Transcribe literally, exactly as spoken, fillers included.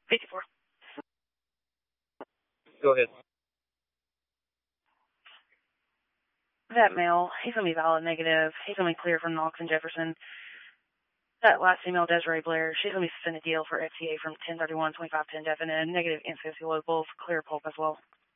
fifty-four. Go ahead. That male, he's going to be valid negative. He's going to be clear from Knox and Jefferson. That last female, Desiree Blair, she's going to be suspended deal for F T A from ten thirty-one, twenty-five ten definite, negative N C S C locals, clear pulp as well.